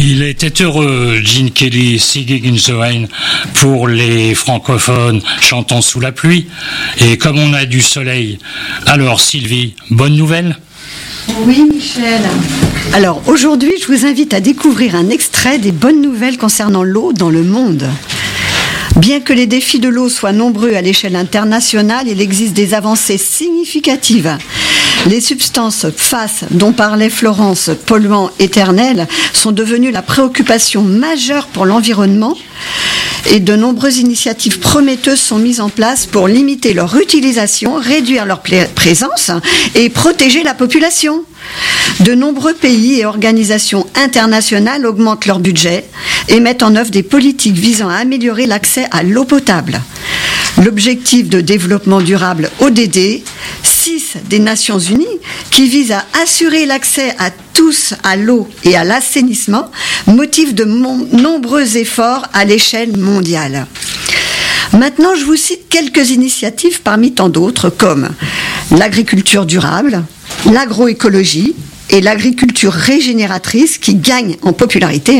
Il était heureux, Gene Kelly, Singing in the Rain, pour les francophones chantant sous la pluie. Et comme on a du soleil, alors Sylvie, bonne nouvelle ? Oui, Michel. Alors, aujourd'hui, je vous invite à découvrir un extrait des bonnes nouvelles concernant l'eau dans le monde. Bien que les défis de l'eau soient nombreux à l'échelle internationale, il existe des avancées significatives. Les substances FAS, dont parlait Florence, polluants éternels, sont devenues la préoccupation majeure pour l'environnement et de nombreuses initiatives prometteuses sont mises en place pour limiter leur utilisation, réduire leur présence et protéger la population. De nombreux pays et organisations internationales augmentent leur budget et mettent en œuvre des politiques visant à améliorer l'accès à l'eau potable. L'objectif de développement durable ODD 6 des Nations Unies, qui vise à assurer l'accès à tous à l'eau et à l'assainissement, motive de nombreux efforts à l'échelle mondiale. Maintenant, je vous cite quelques initiatives parmi tant d'autres, comme l'agriculture durable, l'agroécologie et l'agriculture régénératrice qui gagnent en popularité,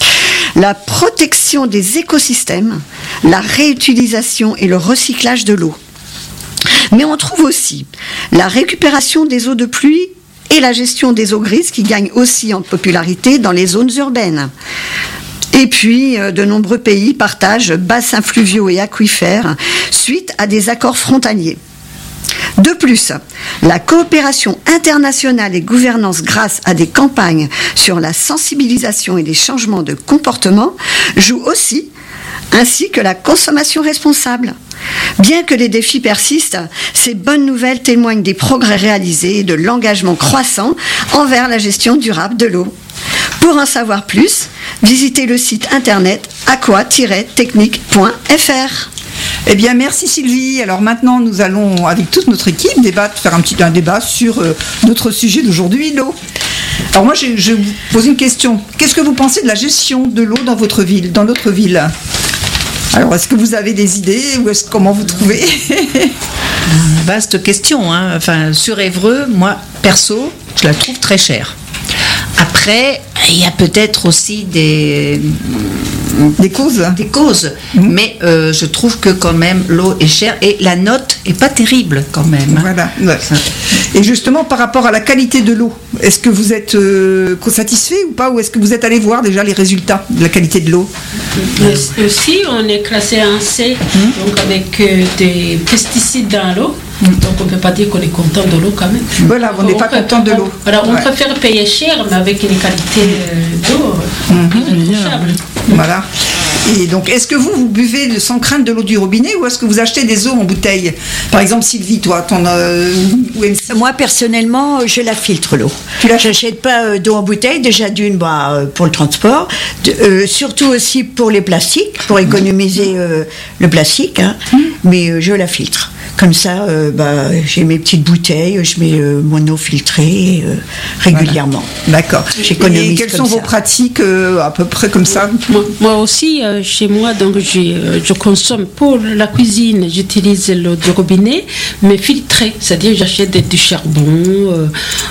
la protection des écosystèmes, la réutilisation et le recyclage de l'eau. Mais on trouve aussi la récupération des eaux de pluie et la gestion des eaux grises qui gagnent aussi en popularité dans les zones urbaines. Et puis, de nombreux pays partagent bassins fluviaux et aquifères suite à des accords frontaliers. De plus, la coopération internationale et gouvernance grâce à des campagnes sur la sensibilisation et les changements de comportement jouent aussi, ainsi que la consommation responsable. Bien que les défis persistent, ces bonnes nouvelles témoignent des progrès réalisés et de l'engagement croissant envers la gestion durable de l'eau. Pour en savoir plus, visitez le site internet aqua-technique.fr. Eh bien, merci Sylvie. Alors maintenant, nous allons, avec toute notre équipe, faire un débat sur notre sujet d'aujourd'hui, l'eau. Alors moi, je vous pose une question. Qu'est-ce que vous pensez de la gestion de l'eau dans votre ville, dans notre ville ? Alors, est-ce que vous avez des idées ou comment vous trouvez ? Vaste question, hein. Enfin, sur Évreux, moi, perso, je la trouve très chère. Après, il y a peut-être aussi des causes. Mais je trouve que quand même l'eau est chère et la note est pas terrible quand même. Voilà. Ouais. Et justement, par rapport à la qualité de l'eau, est-ce que vous êtes satisfait ou pas, ou est-ce que vous êtes allé voir déjà les résultats de la qualité de l'eau ? Aussi, on est classé en C, donc avec des pesticides dans l'eau. Donc on ne peut pas dire qu'on est content de l'eau quand même. Voilà, on n'est pas content de l'eau. On préfère payer cher, mais avec une qualité d'eau intouchable. Voilà. Et donc, est-ce que vous buvez sans crainte de l'eau du robinet ou est-ce que vous achetez des eaux en bouteille ? Par exemple, Sylvie, toi, Moi, personnellement, je la filtre l'eau. Je n'achète pas d'eau en bouteille, déjà d'une pour le transport, surtout aussi pour les plastiques, pour économiser le plastique, mais je la filtre. Comme ça, j'ai mes petites bouteilles, je mets mon eau filtrée régulièrement. Voilà. D'accord. J'économise. Et quelles sont vos pratiques à peu près comme ça ? Moi aussi, chez moi, donc je consomme pour la cuisine, j'utilise l'eau du robinet, mais filtrée, c'est-à-dire j'achète du charbon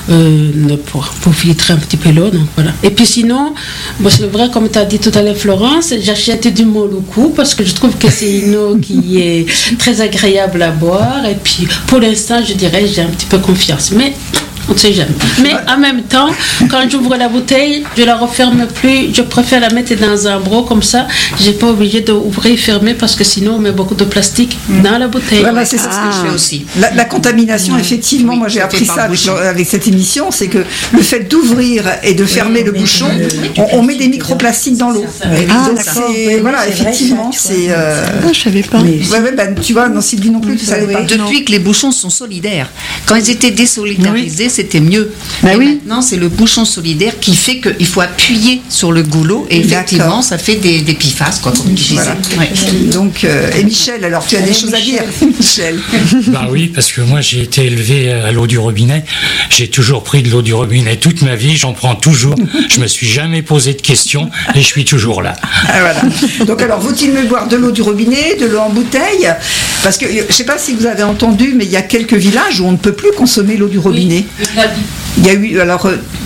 pour filtrer un petit peu l'eau. Donc voilà. Et puis sinon, c'est vrai, comme tu as dit tout à l'heure, Florence, j'achète du Moluku parce que je trouve que c'est une eau qui est très agréable à boire. Et puis pour l'instant je dirais j'ai un petit peu confiance, mais on ne sait jamais. Mais en même temps, quand j'ouvre la bouteille, je la referme plus, je préfère la mettre dans un broc comme ça, j'ai pas obligé d'ouvrir et fermer parce que sinon on met beaucoup de plastique dans la bouteille. Voilà, c'est ça ce que je fais aussi. La contamination, effectivement, moi j'ai appris ça avec cette émission, c'est que le fait d'ouvrir et de fermer le bouchon, on met des microplastiques dans l'eau. Donc voilà, effectivement, c'est... je savais pas. Tu vois, non, Sylvie non plus, tu savais pas. Depuis que les bouchons sont solidaires. Quand ils étaient désolidarisés, c'était mieux. Maintenant, c'est le bouchon solidaire qui fait qu'il faut appuyer sur le goulot et effectivement, ça fait des pifasses, quoi, comme tu disais. Ouais. Donc, et Michel, alors tu as des choses à dire, Michel ? Bah oui, parce que moi j'ai été élevé à l'eau du robinet. J'ai toujours pris de l'eau du robinet toute ma vie, j'en prends toujours. Je me suis jamais posé de questions et je suis toujours là. Voilà. Donc alors, vaut-il mieux boire de l'eau du robinet, de l'eau en bouteille ? Parce que je ne sais pas si vous avez entendu, mais il y a quelques villages où on ne peut plus consommer l'eau du robinet. Oui. Il y a eu, alors,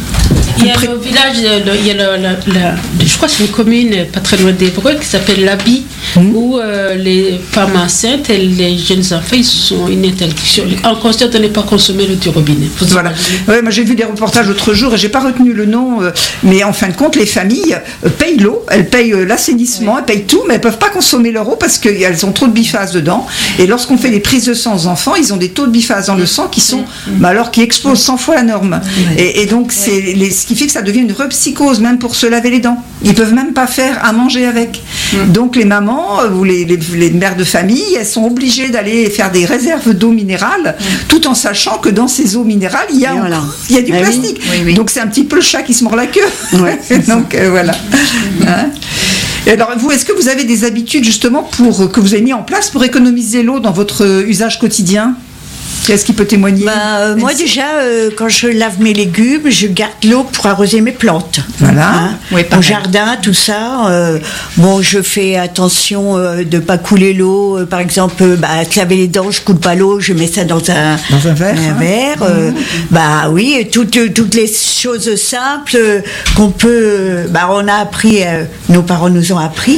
Il y a le village, il y a je crois que c'est une commune pas très loin d'Évreux qui s'appelle l'Abi, où les femmes enceintes et les jeunes enfants, ils sont une interdiction. En conscience de ne pas consommer l'eau du robinet. Voilà. Ouais, moi j'ai vu des reportages l'autre jour et j'ai pas retenu le nom, mais en fin de compte, les familles payent l'eau, elles payent l'assainissement, elles payent tout, mais elles peuvent pas consommer leur eau parce qu'elles ont trop de biphase dedans. Et lorsqu'on fait des prises de sang aux enfants, ils ont des taux de biphase dans le sang qui sont, alors qui explosent 100 fois la norme. Et donc c'est ce qui fait que ça devient une vraie psychose, même pour se laver les dents. Ils peuvent même pas faire à manger avec. Donc les mamans ou les mères de famille, elles sont obligées d'aller faire des réserves d'eau minérale, tout en sachant que dans ces eaux minérales, il y a du plastique. Oui. Donc c'est un petit peu le chat qui se mord la queue. Ouais, donc voilà. Hein? Et alors vous, est-ce que vous avez des habitudes justement que vous avez mis en place pour économiser l'eau dans votre usage quotidien ? Qu'est-ce qui peut témoigner ? Moi déjà, quand je lave mes légumes, je garde l'eau pour arroser mes plantes. Voilà. Mon jardin, tout ça. Je fais attention de ne pas couler l'eau. Par exemple, laver les dents, je ne coule pas l'eau, je mets ça dans un verre. Oui, toutes les choses simples qu'on peut... on a appris, nos parents nous ont appris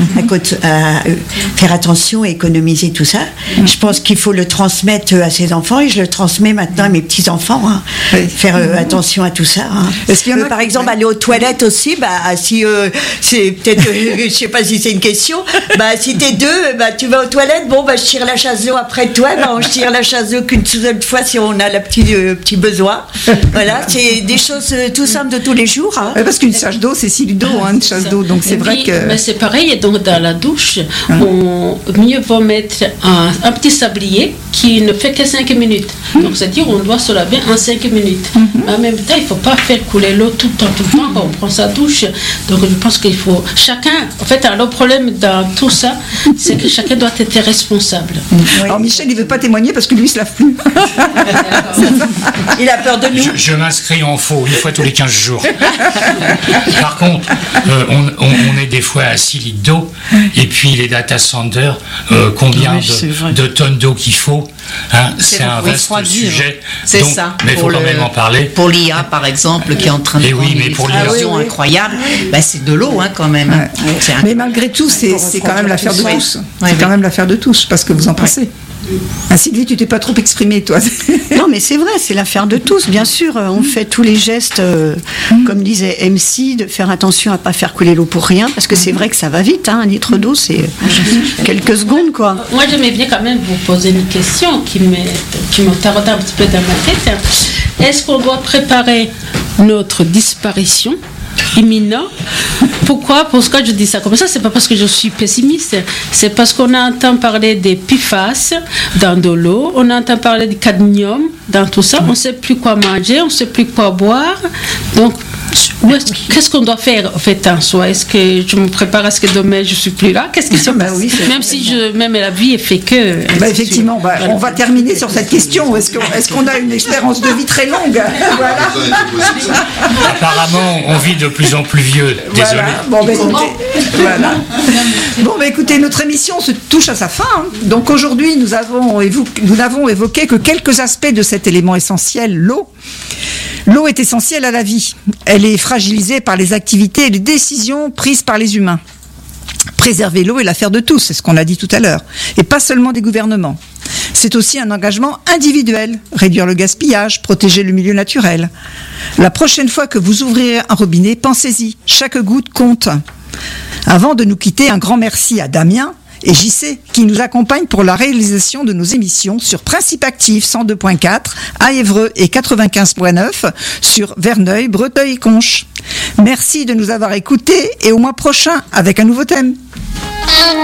à faire attention et économiser tout ça. Je pense qu'il faut le transmettre à ses enfants et je le transmets maintenant à mes petits-enfants. Faire attention à tout ça. Est-ce qu'il y en a par exemple, aller aux toilettes aussi, si c'est peut-être, je sais pas si c'est une question, si t'es deux, tu vas aux toilettes, je tire la chasse d'eau après toi, je tire la chasse d'eau qu'une seule fois si on a le petit besoin. Voilà, c'est des choses tout simples de tous les jours. Parce qu'une chasse d'eau, c'est 6 litres d'eau, une chasse d'eau, donc c'est vrai que... c'est pareil, donc dans la douche, mieux vaut mettre un petit sablier qui ne fait que 5 minutes. Donc c'est-à-dire on doit se laver en 5 minutes. Mais en même temps, il ne faut pas faire couler l'eau tout le temps quand on prend sa douche. Donc je pense qu'il faut chacun, le problème dans tout ça, c'est que chacun doit être responsable. Alors Michel, il ne veut pas témoigner parce que lui, il ne se lave plus. Il a peur de nous. Je m'inscris en faux, une fois tous les 15 jours. Par contre, on est des fois à 6 litres d'eau, et puis les data centers, combien de tonnes d'eau qu'il faut. C'est un vaste sujet. C'est donc, ça. Mais il faut quand même en parler. Pour l'IA, par exemple, qui est en train de prendre une explosion incroyable, c'est de l'eau quand même. Mais malgré tout, c'est quand même l'affaire de tous. C'est quand même l'affaire de tous, je ne sais pas ce que vous en pensez. Sylvie, tu t'es pas trop exprimée, toi. Non, mais c'est vrai, c'est l'affaire de tous, bien sûr. On fait tous les gestes, comme disait MC, de faire attention à pas faire couler l'eau pour rien, parce que c'est vrai que ça va vite, 1 litre d'eau, c'est quelques secondes, quoi. Moi, j'aimais bien quand même vous poser une question qui me taraude un petit peu dans ma tête. Est-ce qu'on doit préparer notre disparition imminent? Pourquoi je dis ça comme ça? C'est pas parce que je suis pessimiste, c'est parce qu'on entend parler des PFAS dans de l'eau, on entend parler du cadmium dans tout ça, on ne sait plus quoi manger, on ne sait plus quoi boire. Donc qu'est-ce qu'on doit faire en fait en soi? Est-ce que je me prépare à ce que demain je suis plus là? Qu'est-ce qui se passe? Même si même la vie est fait que... effectivement, on va terminer sur cette question. Est-ce qu'on a une espérance de vie très longue? Voilà. Apparemment, on vit de plus en plus vieux. Désolé. Écoutez, notre émission se touche à sa fin. Donc aujourd'hui, nous n'avons évoqué que quelques aspects de cet élément essentiel, l'eau. L'eau est essentielle à la vie. Elle est fragilisée par les activités et les décisions prises par les humains. Préserver l'eau est l'affaire de tous, c'est ce qu'on a dit tout à l'heure, et pas seulement des gouvernements. C'est aussi un engagement individuel, réduire le gaspillage, protéger le milieu naturel. La prochaine fois que vous ouvrirez un robinet, pensez-y, chaque goutte compte. Avant de nous quitter, un grand merci à Damien et JC qui nous accompagnent pour la réalisation de nos émissions sur Principe Actif 102.4 à Évreux et 95.9 sur Verneuil, Breteuil et Conches. Merci de nous avoir écoutés et au mois prochain avec un nouveau thème.